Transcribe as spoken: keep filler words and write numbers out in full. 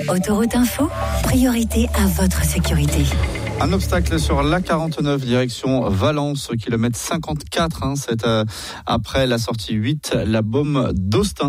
Autoroute Info, priorité à votre sécurité. Un obstacle sur l'A quarante-neuf, direction Valence, kilomètre cinquante-quatre, hein, c'est euh, après la sortie huit, la Baume d'Austin.